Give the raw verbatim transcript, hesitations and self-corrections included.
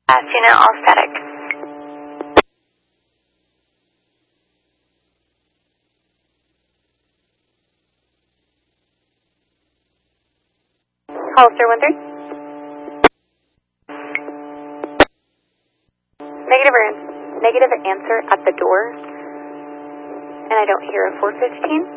Uh, unit all static. Hollister one three. Negative, or, negative answer at the door, and I don't hear a four fifteen.